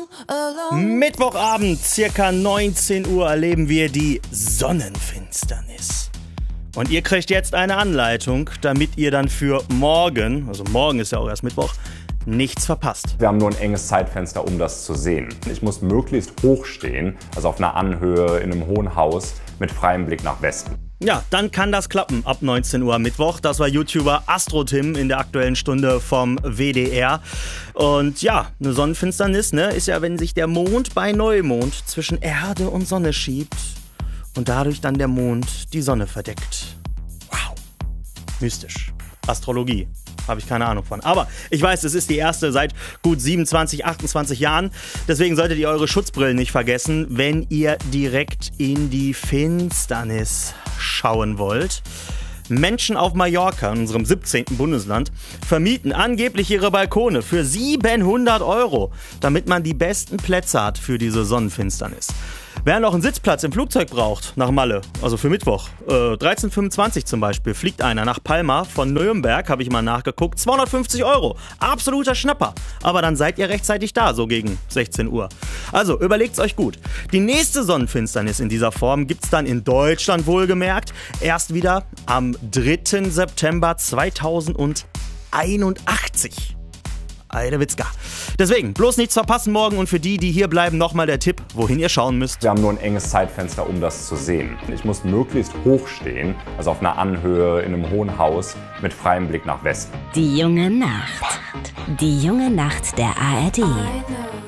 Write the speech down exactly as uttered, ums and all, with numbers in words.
Mittwochabend, circa neunzehn Uhr, erleben wir die Sonnenfinsternis. Und ihr kriegt jetzt eine Anleitung, damit ihr dann für morgen, also morgen ist ja auch erst Mittwoch, nichts verpasst. Wir haben nur ein enges Zeitfenster, um das zu sehen. Ich muss möglichst hoch stehen, also auf einer Anhöhe in einem hohen Haus mit freiem Blick nach Westen. Ja, dann kann das klappen ab neunzehn Uhr am Mittwoch. Das war YouTuber AstroTim in der Aktuellen Stunde vom W D R. Und ja, eine Sonnenfinsternis, ne, ist ja, wenn sich der Mond bei Neumond zwischen Erde und Sonne schiebt und dadurch dann der Mond die Sonne verdeckt. Wow, mystisch. Astrologie. Habe ich keine Ahnung von. Aber ich weiß, es ist die erste seit gut siebenundzwanzig, achtundzwanzig Jahren. Deswegen solltet ihr eure Schutzbrillen nicht vergessen, wenn ihr direkt in die Finsternis schauen wollt. Menschen auf Mallorca, in unserem siebzehnten Bundesland, vermieten angeblich ihre Balkone für siebenhundert Euro, damit man die besten Plätze hat für diese Sonnenfinsternis. Wer noch einen Sitzplatz im Flugzeug braucht, nach Malle, also für Mittwoch, äh, dreizehn Uhr fünfundzwanzig zum Beispiel, fliegt einer nach Palma von Nürnberg, habe ich mal nachgeguckt, zweihundertfünfzig Euro. Absoluter Schnapper. Aber dann seid ihr rechtzeitig da, so gegen sechzehn Uhr. Also, überlegt's euch gut. Die nächste Sonnenfinsternis in dieser Form gibt's dann in Deutschland wohlgemerkt, erst wieder am dritten September zweitausendeinundachtzig. Eidewitzka. Deswegen, bloß nichts verpassen morgen und für die, die hier bleiben, nochmal der Tipp, wohin ihr schauen müsst. Wir haben nur ein enges Zeitfenster, um das zu sehen. Ich muss möglichst hoch stehen, also auf einer Anhöhe in einem hohen Haus mit freiem Blick nach Westen. Die junge Nacht. Die junge Nacht der A R D.